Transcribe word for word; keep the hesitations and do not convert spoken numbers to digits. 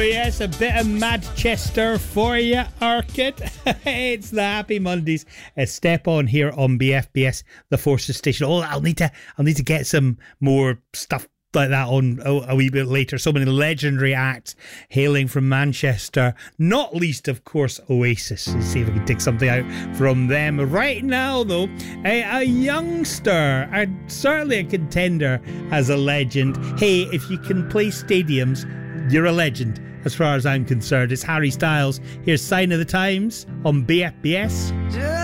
Yes, a bit of Manchester for you, Orchid. It's the Happy Mondays. Uh, step on here on B F B S, the Forces Station. Oh, I'll need to, I'll need to get some more stuff like that on a, a wee bit later. So many legendary acts hailing from Manchester, not least, of course, Oasis. Let's see if we can dig something out from them. Right now, though, a, a youngster, a, certainly a contender as a legend. Hey, if you can play stadiums, you're a legend. As far as I'm concerned, it's Harry Styles. Here's Sign of the Times on B F B S.